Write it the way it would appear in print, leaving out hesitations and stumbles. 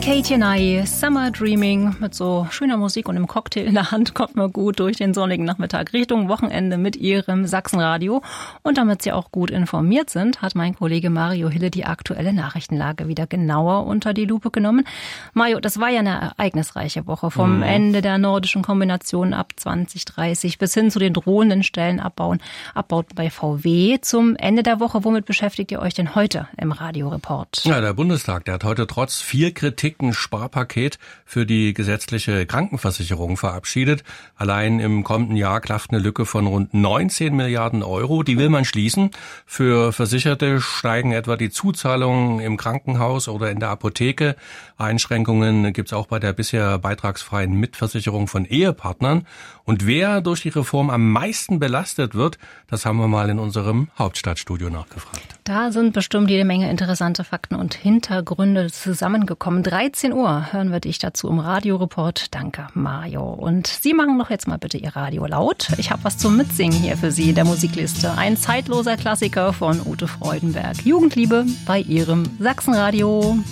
Katie Nye, Summer Dreaming, mit so schöner Musik und einem Cocktail in der Hand kommt man gut durch den sonnigen Nachmittag Richtung Wochenende mit ihrem Sachsenradio. Und damit Sie auch gut informiert sind, hat mein Kollege Mario Hille die aktuelle Nachrichtenlage wieder genauer unter die Lupe genommen. Mario, das war ja eine ereignisreiche Woche. Vom Ende der nordischen Kombination ab 2030 bis hin zu den drohenden Stellenabbauten bei VW zum Ende der Woche. Womit beschäftigt ihr euch denn heute im Radioreport? Ja, der Bundestag, der hat heute trotz viel Kritik ein Sparpaket für die gesetzliche Krankenversicherung verabschiedet. Allein im kommenden Jahr klafft eine Lücke von rund 19 Milliarden Euro. Die will man schließen. Für Versicherte steigen etwa die Zuzahlungen im Krankenhaus oder in der Apotheke. Einschränkungen gibt's auch bei der bisher beitragsfreien Mitversicherung von Ehepartnern. Und wer durch die Reform am meisten belastet wird, das haben wir mal in unserem Hauptstadtstudio nachgefragt. Da sind bestimmt jede Menge interessante Fakten und Hintergründe zusammengekommen. 13 Uhr hören wir dich dazu im Radioreport. Danke, Mario. Und Sie machen doch jetzt mal bitte Ihr Radio laut. Ich habe was zum Mitsingen hier für Sie in der Musikliste. Ein zeitloser Klassiker von Ute Freudenberg. Jugendliebe bei Ihrem Sachsenradio.